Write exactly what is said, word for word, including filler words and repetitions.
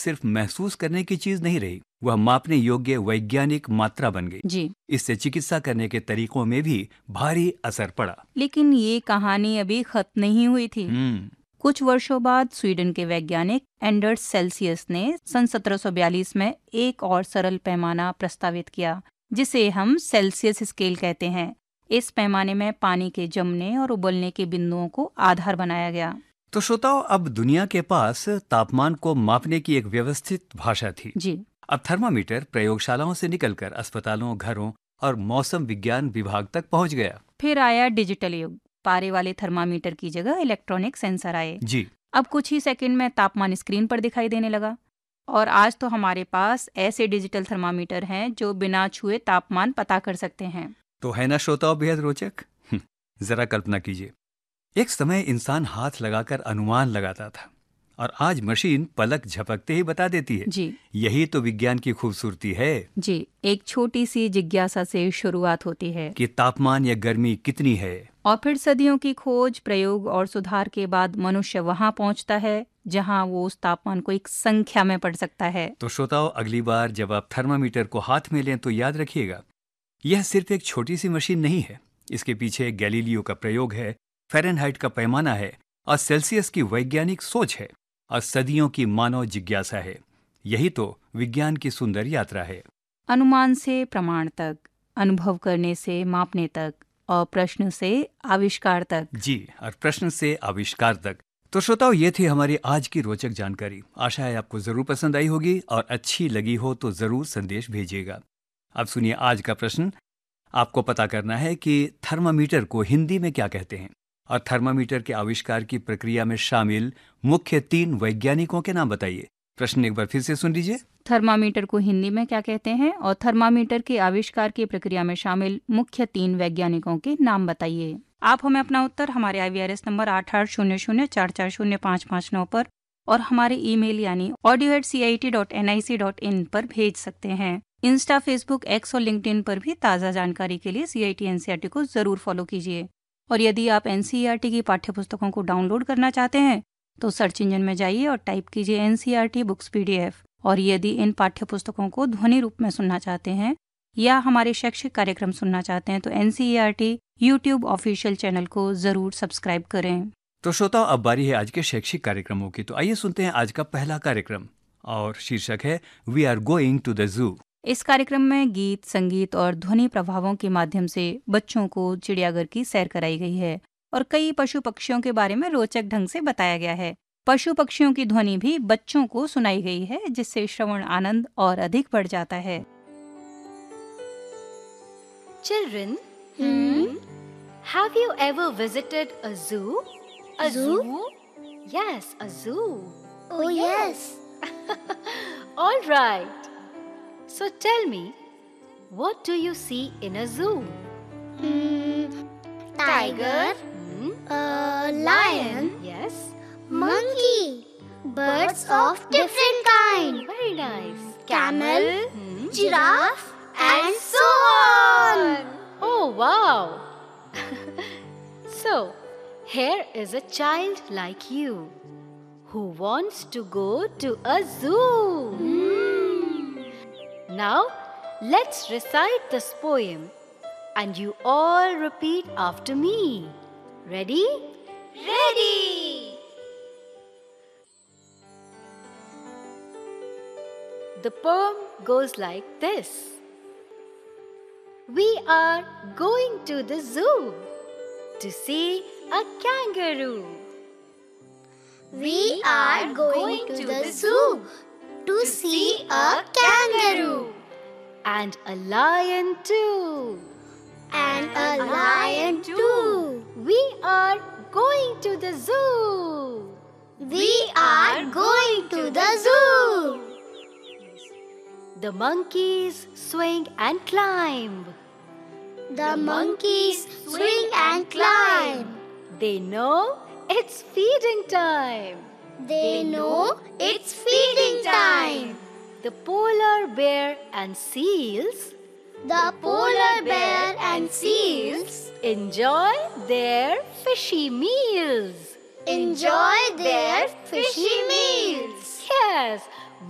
सिर्फ महसूस करने की चीज नहीं रही, वह मापने योग्य वैज्ञानिक मात्रा बन गई। जी। इससे चिकित्सा करने के तरीकों में भी भारी असर पड़ा। लेकिन ये कहानी अभी खत्म नहीं हुई थी। हम्म कुछ वर्षों बाद स्वीडन के वैज्ञानिक एंडर्स सेल्सियस ने सन सत्रह सौ बयालीस में एक और सरल पैमाना प्रस्तावित किया, जिसे हम सेल्सियस स्केल कहते हैं। इस पैमाने में पानी के जमने और उबलने के बिंदुओं को आधार बनाया गया। तो श्रोताओ, अब दुनिया के पास तापमान को मापने की एक व्यवस्थित भाषा थी। जी। अब थर्मामीटर प्रयोगशालाओं से निकलकर अस्पतालों, घरों और मौसम विज्ञान विभाग तक पहुंच गया। फिर आया डिजिटल युग। पारे वाले थर्मामीटर की जगह इलेक्ट्रॉनिक सेंसर आए। जी। अब कुछ ही सेकंड में तापमान स्क्रीन पर दिखाई देने लगा। और आज तो हमारे पास ऐसे डिजिटल थर्मामीटर हैं जो बिना छुए तापमान पता कर सकते हैं। तो है ना श्रोताओं, बेहद रोचक। जरा कल्पना कीजिए, एक समय इंसान हाथ लगाकर अनुमान लगाता था और आज मशीन पलक झपकते ही बता देती है। जी। यही तो विज्ञान की खूबसूरती है। जी। एक छोटी सी जिज्ञासा से शुरुआत होती है कि तापमान या गर्मी कितनी है, और फिर सदियों की खोज, प्रयोग और सुधार के बाद मनुष्य वहां पहुंचता है जहां वो उस तापमान को एक संख्या में पढ़ सकता है। तो श्रोताओ, अगली बार जब आप थर्मामीटर को हाथ में लें तो याद रखिएगा, यह सिर्फ एक छोटी सी मशीन नहीं है। इसके पीछे गैलीलियो का प्रयोग है, फ़ारेनहाइट का पैमाना है और सेल्सियस की वैज्ञानिक सोच है और सदियों की मानव जिज्ञासा है। यही तो विज्ञान की सुंदर यात्रा है। अनुमान से प्रमाण तक, अनुभव करने से मापने तक और प्रश्न से आविष्कार तक। जी, और प्रश्न से आविष्कार तक। तो श्रोताओ, ये थी हमारी आज की रोचक जानकारी। आशा है आपको जरूर पसंद आई होगी और अच्छी लगी हो तो जरूर संदेश भेजिएगा। अब सुनिए आज का प्रश्न। आपको पता करना है कि थर्मामीटर को हिंदी में क्या कहते हैं और थर्मामीटर के आविष्कार की प्रक्रिया में शामिल मुख्य तीन वैज्ञानिकों के नाम बताइए। प्रश्न एक बार फिर से सुन लीजिए। थर्मामीटर को हिंदी में क्या कहते हैं और थर्मामीटर के आविष्कार की प्रक्रिया में शामिल मुख्य तीन वैज्ञानिकों के नाम बताइए। आप हमें अपना उत्तर हमारे आई वी आर एस नंबर आठ आठ शून्य शून्य चार चार शून्य पाँच पाँच नौ पर और हमारे ईमेल यानी audio eight C I T dot N I C dot in पर भेज सकते हैं। इंस्टा, फेसबुक, एक्स और लिंक्डइन पर भी ताज़ा जानकारी के लिए सी I T N C E R T को जरूर फॉलो कीजिए। और यदि आप N C E R T की पाठ्यपुस्तकों को डाउनलोड करना चाहते हैं तो सर्च इंजन में जाइए और टाइप कीजिए N C E R T books P D F. और यदि इन पाठ्यपुस्तकों को ध्वनि रूप में सुनना चाहते हैं या हमारे शैक्षिक कार्यक्रम सुनना चाहते हैं तो N C E R T YouTube official channel को जरूर सब्सक्राइब करें। तो श्रोताओ, अब बारी है आज के शैक्षिक कार्यक्रमों की। तो आइए सुनते हैं आज का पहला कार्यक्रम और शीर्षक है we are going to the zoo. इस कार्यक्रम में गीत, संगीत और ध्वनि प्रभावों के माध्यम से बच्चों को चिड़ियाघर की सैर कराई गई है और कई पशु पक्षियों के बारे में रोचक ढंग से बताया गया है। पशु पक्षियों की ध्वनि भी बच्चों को सुनाई गई है, जिससे श्रवण आनंद और अधिक बढ़ जाता है। Children, hmm? have you ever visited a zoo? A zoo? Yes, a zoo. Oh yes. All right. So tell me, what do you see in a zoo? Hmm, tiger, Hmm? a lion, Yes. monkey, birds of different kind, Very nice. camel, Hmm? giraffe, and so on. Oh, wow. So, here is a child like you who wants to go to a zoo. Now, let's recite this poem and you all repeat after me. Ready? Ready. The poem goes like this. We are going to the zoo to see a kangaroo. We are going to the zoo to see a kangaroo And a lion too. and a lion too. We are going to the zoo. We are going to the zoo. The monkeys swing and climb. The monkeys swing and climb. They know it's feeding time. They know it's feeding time. The polar bear and seals The polar bear and seals enjoy their fishy meals. enjoy their fishy meals. Yes,